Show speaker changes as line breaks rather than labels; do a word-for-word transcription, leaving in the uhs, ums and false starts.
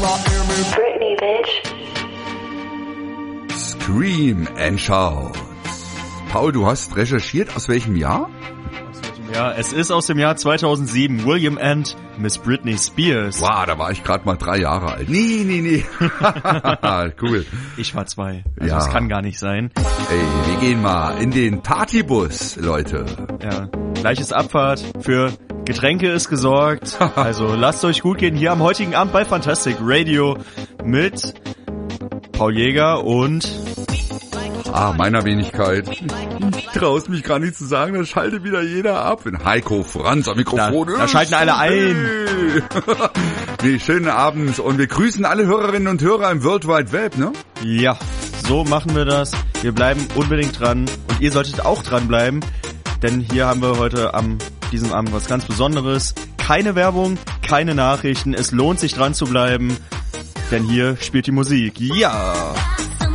Britney, bitch.
Scream and Shout. Paul, du hast recherchiert, aus welchem Jahr?
Ja, es ist aus dem Jahr zweitausendsieben. William and Miss Britney Spears.
Wow, da war ich gerade mal drei Jahre alt. Nee, nee, nee. Cool.
Ich war zwei. Also
Ja.
das kann gar nicht sein.
Ey, wir gehen mal in den Partybus, Leute.
Ja, gleiches Abfahrt. Für Getränke ist gesorgt. Also lasst euch gut gehen hier am heutigen Abend bei Fantastic Radio mit Paul Jäger und...
Ah, meiner Wenigkeit. Ich trau's mich gar nicht zu sagen, da schaltet wieder jeder ab. Wenn Heiko Franz am Mikrofon
Da,
ist.
da schalten alle ein.
Nee, schönen Abend und wir grüßen alle Hörerinnen und Hörer im World Wide Web, ne?
Ja, so machen wir das. Wir bleiben unbedingt dran und ihr solltet auch dranbleiben, denn hier haben wir heute am diesem Abend was ganz Besonderes. Keine Werbung, keine Nachrichten, es lohnt sich dran zu bleiben, denn hier spielt die Musik. Ja!